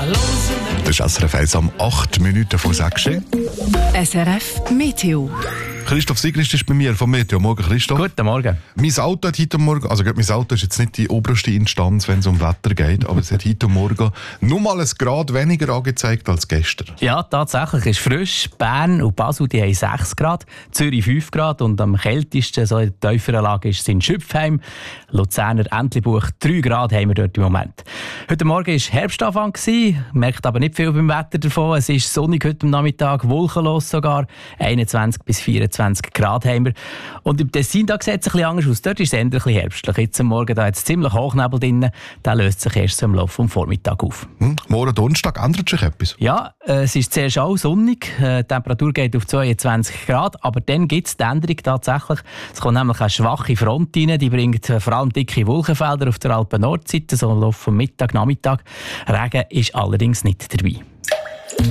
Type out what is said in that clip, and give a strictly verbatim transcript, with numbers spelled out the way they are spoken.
Das ist S R F eins am acht Minuten vor sechs. S R F Meteo. Christoph Sigrist ist bei mir vom Meteo. Morgen, Christoph. Guten Morgen. Mein Auto hat heute Morgen, also mein Auto ist jetzt nicht die oberste Instanz, wenn es um Wetter geht, aber es hat heute Morgen nur mal ein Grad weniger angezeigt als gestern. Ja, tatsächlich ist frisch. Bern und Basel die haben sechs Grad, Zürich fünf Grad und am kältesten, so in der tieferen Lage, ist es in Schüpfheim. Luzerner Entlebuch drei Grad haben wir dort im Moment. Heute Morgen war Herbstanfang, merkt aber nicht viel beim Wetter davon. Es ist sonnig heute am Nachmittag, wolkenlos sogar, einundzwanzig bis vierundzwanzig Grad haben wir. Und im Tessin da sieht es ein bisschen anders aus. Dort ist es eher ein bisschen herbstlich. Jetzt am Morgen da jetzt ziemlich Hochnebel drin. Der löst sich erst so im Laufe des Vormittags auf. Hm, morgen Donnerstag ändert sich etwas? Ja, äh, es ist zuerst auch sonnig. Äh, die Temperatur geht auf zweiundzwanzig Grad. Aber dann gibt es die Änderung tatsächlich. Es kommt nämlich eine schwache Front rein. Die bringt äh, vor allem dicke Wolkenfelder auf der Alpen-Nordseite, so im Laufe des Mittag, Nachmittag. Regen ist allerdings nicht dabei.